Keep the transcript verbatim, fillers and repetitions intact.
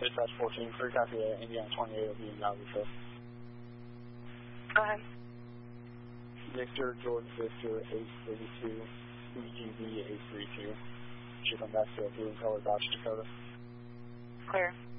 dispatch fourteen, three copy at Indiana twenty-eight will be in Malibu Coast. Go ahead. Victor, George, Victor, eight thirty-two, C G V eight three two. Should come back to a blue and color Dodge Dakota. Clear.